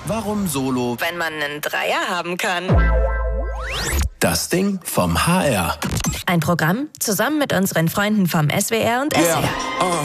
Warum Solo, wenn man einen Dreier haben kann? Das Ding vom HR. Ein Programm zusammen mit unseren Freunden vom SWR und SWR.